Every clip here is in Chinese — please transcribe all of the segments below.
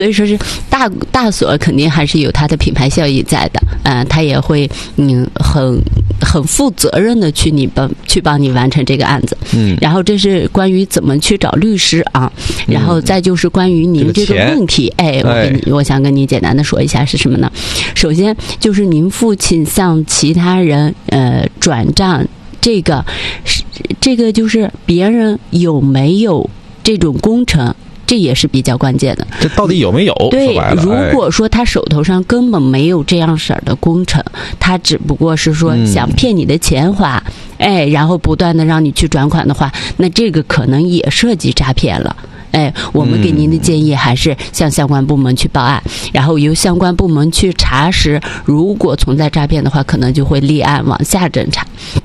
所以说是大所肯定还是有它的品牌效益在的，它也会很负责任的去帮你完成这个案子。然后这是关于怎么去找律师啊，然后再就是关于您这个问题，我想跟你简单的说一下是什么呢？首先就是您父亲向其他人转账，这个就是别人有没有这种工程。这也是比较关键的， 这到底有没有？ 对，如果说他手头上根本没有这样式儿的工程，他只不过是说想骗你的钱花，然后不断的让你去转款的话，那这个可能也涉及诈骗了。我们给您的建议还是向相关部门去报案，然后由相关部门去查实，如果存在诈骗的话，可能就会立案往下侦查。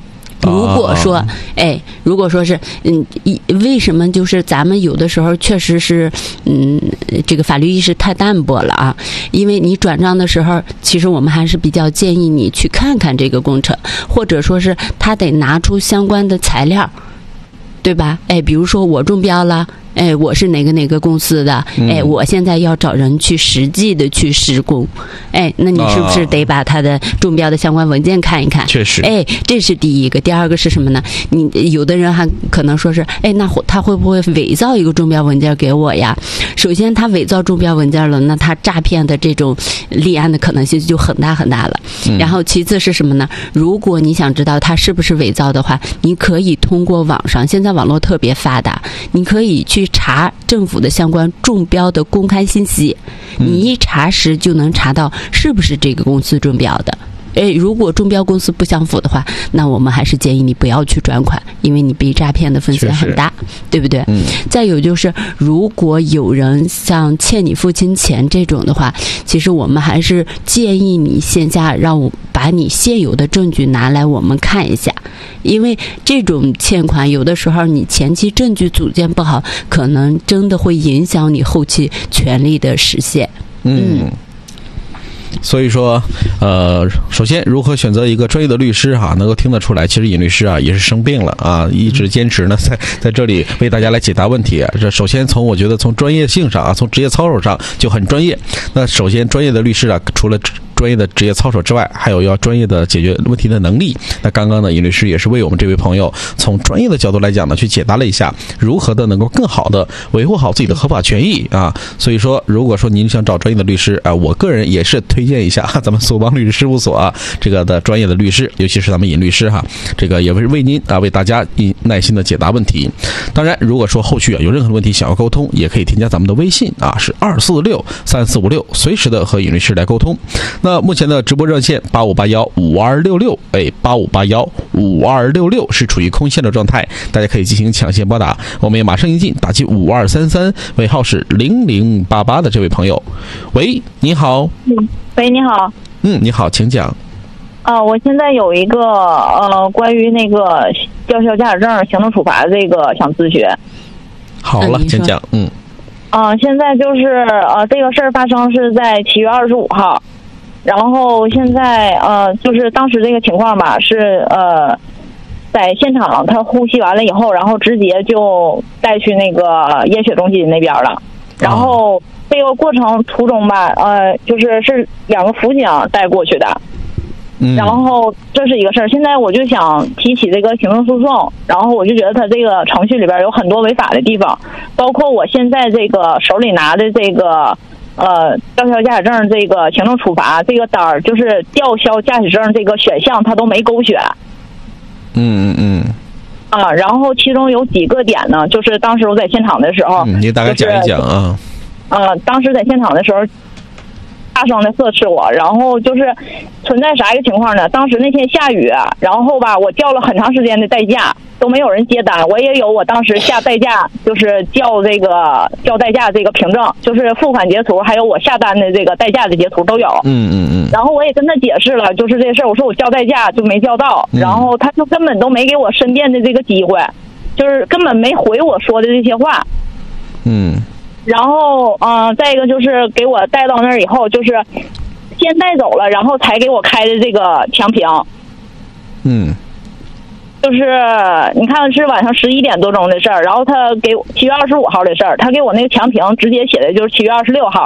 如果说是为什么就是咱们有的时候确实是这个法律意识太淡薄了啊？因为你转账的时候，其实我们还是比较建议你去看看这个工程，或者说是他得拿出相关的材料，对吧？比如说我中标了。我是哪个公司的？我现在要找人去实际的去施工。那你是不是得把他的中标的相关文件看一看？ 确实。 这是第一个。第二个是什么呢？你有的人还可能说是，那他会不会伪造一个中标文件给我呀？首先，他伪造中标文件了，那他诈骗的这种立案的可能性就很大很大了。然后，其次是什么呢？如果你想知道他是不是伪造的话，你可以通过网上，现在网络特别发达，你可以去查政府的相关中标的公开信息，你一查实就能查到是不是这个公司中标的。如果中标公司不相符的话，那我们还是建议你不要去转款，因为你被诈骗的风险很大，对不对？再有就是，如果有人像欠你父亲钱这种的话，其实我们还是建议你线下让我把你现有的证据拿来我们看一下，因为这种欠款有的时候你前期证据组建不好，可能真的会影响你后期权利的实现。 所以说，首先如何选择一个专业的律师哈，能够听得出来，其实尹律师啊也是生病了啊，一直坚持呢在这里为大家来解答问题。这首先我觉得从专业性上啊，从职业操守上就很专业。那首先专业的律师啊，除了专业的职业操守之外，还有要专业的解决问题的能力。那刚刚呢，尹律师也是为我们这位朋友从专业的角度来讲呢，去解答了一下如何的能够更好的维护好自己的合法权益啊。所以说，如果说您想找专业的律师啊，我个人也是推荐一下咱们索邦律师事务所啊，这个的专业的律师，尤其是咱们尹律师哈，这个也是为您啊为大家耐心的解答问题。当然，如果说后续有任何的问题想要沟通，也可以添加咱们的微信啊，是2463456，随时的和尹律师来沟通。那目前的直播热线85815266，85815266是处于空线的状态，大家可以进行抢线拨打。我们也马上一进打击5233，尾号是0088的这位朋友。喂，你好。 喂，你好。 你好，请讲。 我现在有一个关于那个吊销驾驶证行政处罚这个想咨询。 好了，请讲。 现在就是这个事儿发生是在7月25号。然后现在就是当时这个情况吧，是在现场他呼吸完了以后，然后直接就带去那个验血中心那边了。然后这个过程途中吧，就是2个辅警带过去的。然后这是一个事儿。现在我就想提起这个行政诉讼，然后我就觉得他这个程序里边有很多违法的地方，包括我现在这个手里拿的这个吊销驾驶证这个行政处罚这个单儿，就是吊销驾驶证这个选项他都没勾选。然后其中有几个点呢，就是当时我在现场的时候， 你大概讲一讲啊。 当时在现场的时候，大声的呵斥我，然后就是存在啥一个情况呢？当时那天下雨，然后吧，我叫了很长时间的代驾，都没有人接单。我也有我当时下代驾，就是叫代驾这个凭证，就是付款截图，还有我下单的这个代驾的截图都有。然后我也跟他解释了，就是这事儿，我说我叫代驾就没叫到，然后他就根本都没给我申辩的这个机会，就是根本没回我说的这些话。然后再一个就是给我带到那儿以后，就是先带走了，然后才给我开的这个强评。就是你看是晚上11点多钟的事儿，然后他给7月25号的事儿，他给我那个强评直接写的就是7月26号，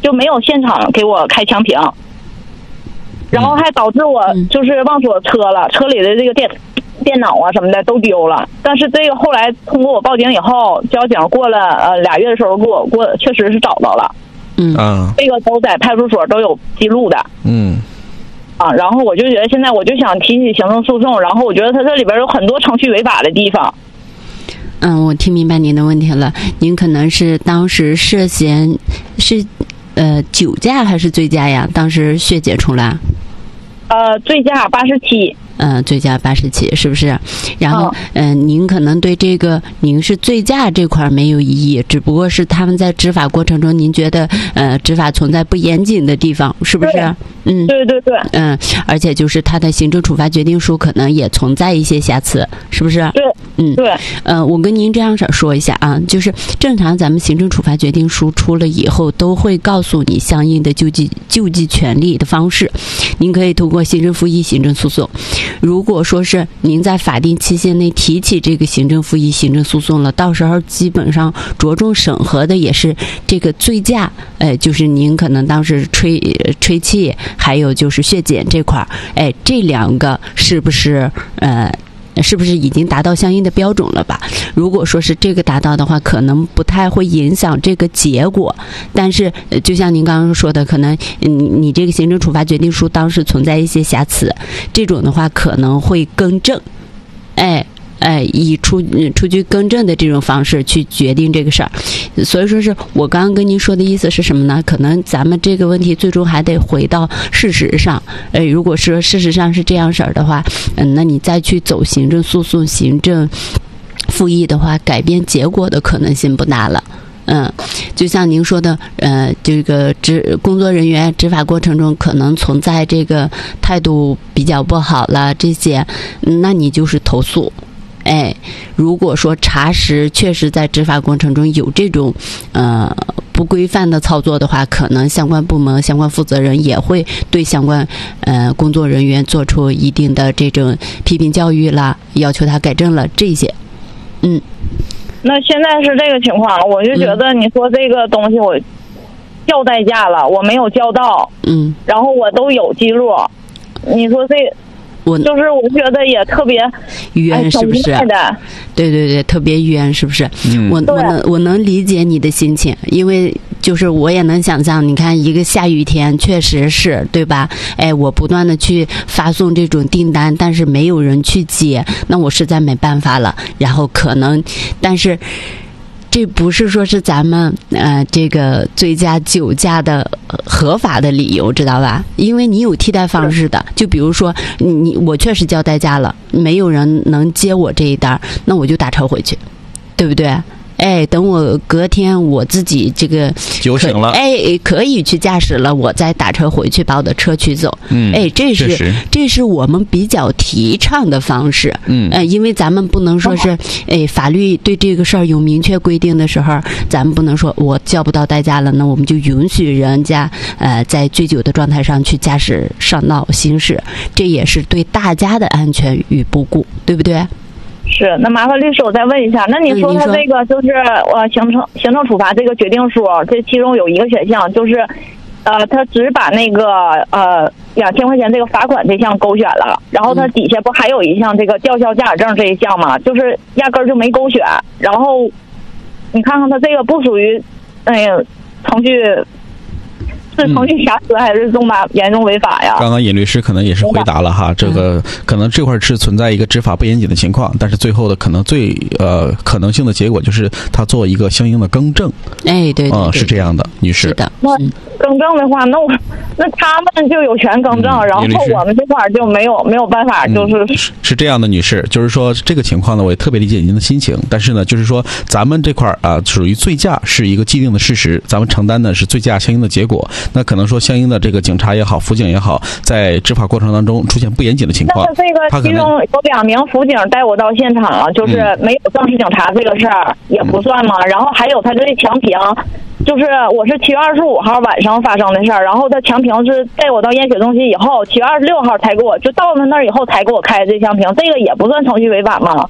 就没有现场给我开强屏，然后还导致我就是忘锁车了，车里的这个电脑啊什么的都丢了。但是这个后来通过我报警以后，交警过了2月的时候给我确实是找到了，这个都在派出所都有记录的，然后我就觉得现在我就想提起行政诉讼，然后我觉得它这里边有很多程序违法的地方。 我听明白您的问题了，您可能是当时涉嫌是酒驾还是醉驾呀？当时血检出来？ 醉驾87。 醉驾87是不是？然后您可能对这个您是醉驾这块没有异议，只不过是他们在执法过程中您觉得执法存在不严谨的地方，是不是？ 对对对。 而且就是他的行政处罚决定书可能也存在一些瑕疵，是不是？ 对。对。 我跟您这样说一下啊，就是正常咱们行政处罚决定书出了以后，都会告诉你相应的救济权利的方式，您可以通过行政复议、行政诉讼。如果说是您在法定期限内提起这个行政复议、行政诉讼了，到时候基本上着重审核的也是这个醉驾，就是您可能当时吹气，还有就是血检这块，这2个是不是已经达到相应的标准了吧？如果说是这个达到的话，可能不太会影响这个结果。但是就像您刚刚说的，可能你这个行政处罚决定书当时存在一些瑕疵，这种的话可能会更正，以出具更正的这种方式去决定这个事儿。所以说是我刚刚跟您说的意思是什么呢？可能咱们这个问题最终还得回到事实上。如果说事实上是这样式儿的话，那你再去走行政诉讼、行政复议的话，改变结果的可能性不大了。就像您说的，这个工作人员执法过程中可能存在这个态度比较不好了，这些，那你就是投诉。如果说查实确实在执法过程中有这种不规范的操作的话，可能相关部门、相关负责人也会对相关工作人员做出一定的这种批评教育啦，要求他改正了这些。 那现在是这个情况，我就觉得你说这个东西我交代价了，我没有交到，然后我都有记录，你说这。我觉得也特别冤，是不是？对，特别冤，是不是？我能理解你的心情，因为就是我也能想象，你看一个下雨天，确实是对吧？我不断的去发送这种订单，但是没有人去接，那我实在没办法了。然后可能，但是。这不是说是咱们这个醉驾酒驾的合法的理由，知道吧？因为你有替代方式的，就比如说我确实交代价了，没有人能接我这一单，那我就打车回去，对不对？等我隔天我自己这个酒醒了， 可以去驾驶了，我再打车回去把我的车取走。这是我们比较提倡的方式。因为咱们不能说是，法律对这个事儿有明确规定的时候，咱们不能说我交不到代驾了，那我们就允许人家在醉酒的状态上去驾驶上道行驶，这也是对大家的安全与不顾，对不对？ 是，那麻烦律师我再问一下，那你说他这个就是行政处罚这个决定书，这其中有一个选项就是，他只把那个2000块钱这个罚款这项勾选了，然后他底下不还有一项这个吊销驾驶证这一项吗？就是压根儿就没勾选，然后你看看他这个不属于程序。是程序瑕疵还是严重违法呀？ 刚刚尹律师可能也是回答了哈，这个可能这块是存在一个执法不严谨的情况，但是最后的可能最可能性的结果就是他做一个相应的更正。 对， 是这样的，女士。 是的。 那更正的话，那他们就有权更正，然后我们这块就没有办法， 是这样的，女士，就是说这个情况呢，我也特别理解您的心情，但是呢，就是说咱们这块属于醉驾是一个既定的事实，咱们承担的是醉驾相应的结果。那可能说相应的这个警察也好，辅警也好，在执法过程当中出现不严谨的情况。 但是这个其中有2名辅警带我到现场了，就是没有正式警察这个事儿也不算嘛。然后还有他这强评，就是我是7月25号晚上发生的事儿，然后他强评是带我到验血中心以后，7月26号才给我，就到了那儿以后才给我开这强评，这个也不算程序违法吗？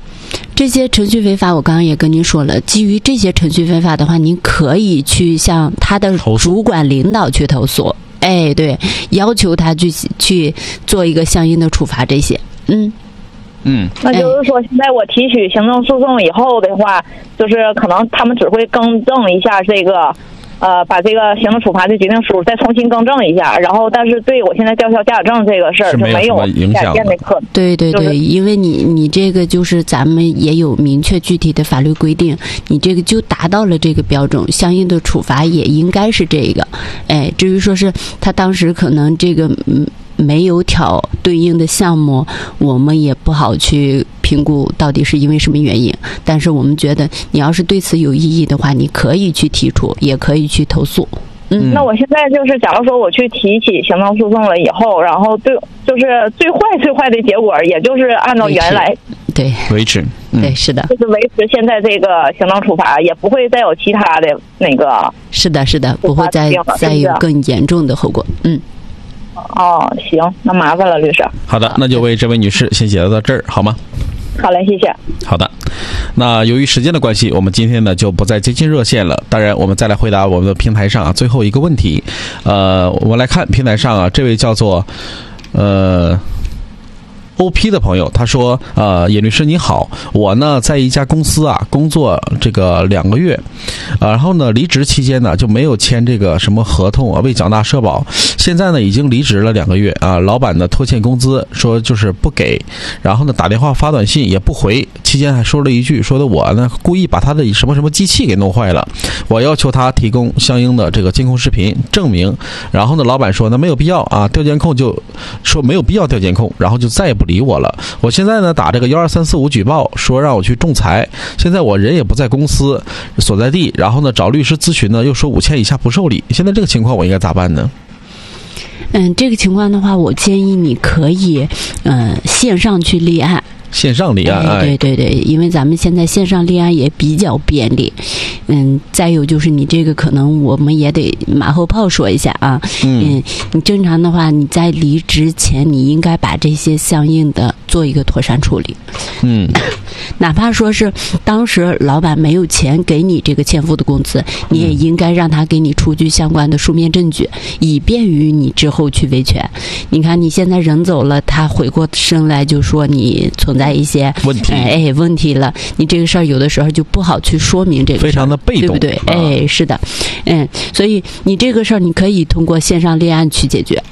这些程序违法，我刚刚也跟您说了，基于这些程序违法的话，您可以去向他的主管领导去投诉。哎，对，要求他去做一个相应的处罚，这些， 那就是说，现在我提取行政诉讼以后的话，就是可能他们只会更正一下这个，把这个行政处罚的决定书再重新更正一下，然后但是对我现在吊销驾驶证这个事儿就没有改变的可能。 对对对，因为你这个就是咱们也有明确具体的法律规定，你这个就达到了这个标准，相应的处罚也应该是这个。哎，至于说是他当时可能这个没有挑对应的项目，我们也不好去评估到底是因为什么原因。但是我们觉得，你要是对此有异议的话，你可以去提出，也可以去投诉。 那我现在就是，假如说我去提起行政诉讼了以后，然后就是最坏的结果，也就是按照原来维持， 对，是的， 就是维持现在这个行政处罚，也不会再有其他的那个。 是的，不会再有更严重的后果。 哦，行，那麻烦了，律师。 好的，那就为这位女士先解答到这儿，好吗？ 好嘞，谢谢。 好的，那由于时间的关系，我们今天呢就不再接进热线了。当然，我们再来回答我们的平台上最后一个问题。我们来看平台上这位叫做OP 的朋友，他说叶律师你好，我呢在一家公司工作这个2个月，然后呢离职期间呢就没有签这个什么合同未缴纳社保，现在呢已经离职了2个月老板呢拖欠工资，说就是不给，然后呢打电话发短信也不回，期间还说了一句，说的我呢故意把他的什么什么机器给弄坏了，我要求他提供相应的这个监控视频证明，然后呢老板说那没有必要调监控，就说没有必要调监控，然后就再也不理我了。我现在呢打这个12345举报，说让我去仲裁，现在我人也不在公司所在地，然后呢找律师咨询呢又说5000以下不受理，现在这个情况我应该咋办呢？ 这个情况的话，我建议你可以线上去立案。 线上立案， 对，因为咱们现在线上立案也比较便利。再有就是你这个可能我们也得马后炮说一下你正常的话，你在离职前你应该把这些相应的做一个妥善处理。哪怕说是当时老板没有钱给你这个欠付的工资，你也应该让他给你出具相关的书面证据，以便于你之后去维权。你看你现在人走了，他回过身来就说你存在一些问题了，你这个事儿有的时候就不好去说明这个事儿， 非常的被动， 对不对？是的，所以你这个事儿你可以通过线上立案去解决。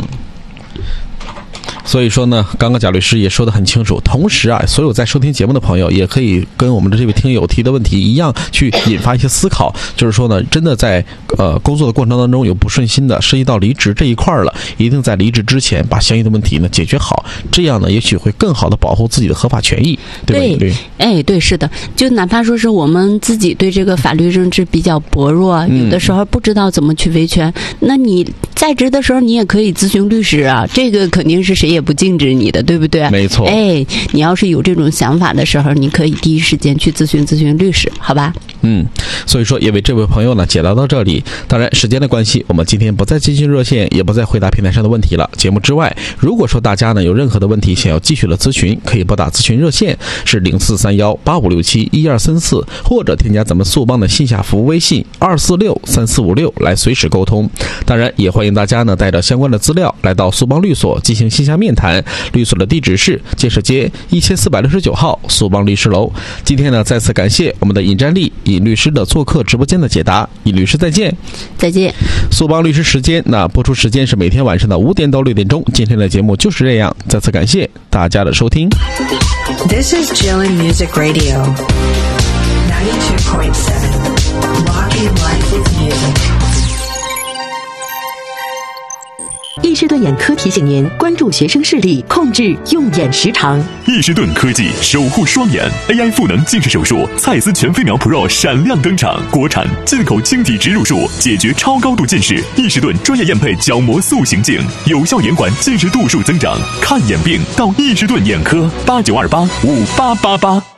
所以说呢，刚刚贾律师也说得很清楚，同时所有在收听节目的朋友也可以跟我们的这位听友提的问题一样，去引发一些思考，就是说呢，真的在工作的过程当中有不顺心的，涉及到离职这一块了，一定在离职之前把相应的问题呢解决好，这样呢也许会更好的保护自己的合法权益，对不对？ 对，是的，就哪怕说是我们自己对这个法律认知比较薄弱，有的时候不知道怎么去维权，那你在职的时候你也可以咨询律师这个肯定是谁也不禁止你的，对不对？ 没错。 你要是有这种想法的时候，你可以第一时间去咨询律师，好吧？ 所以说也为这位朋友呢解答到这里。当然时间的关系，我们今天不再接进热线，也不再回答平台上的问题了。节目之外，如果说大家呢有任何的问题想要继续的咨询，可以拨打咨询热线是043185671234，或者添加咱们速帮的线下服务微信2463456来随时沟通。当然也欢迎大家呢带着相关的资料来到速帮律所进行线下面谈，律所的地址是建设街1469号速帮律师楼。今天呢再次感谢我们的尹占利尹律师的做客直播间的解答，尹律师再见。速帮律师时间，那播出时间是每天晚上的5点到6点钟。今天的节目就是这样，再次感谢大家的收听。 This is Jillian Music Radio 92.7 Rocking Life with Music。 易士顿眼科提醒您关注学生视力，控制用眼时长。 易士顿科技守护双眼 AI 赋能近视手术，蔡司全飞秒 Pro 闪亮登场，国产进口晶体植入术，解决超高度近视。易士顿专业验配角膜塑形镜，有效延缓近视度数增长。看眼病到易士顿眼科，89285888。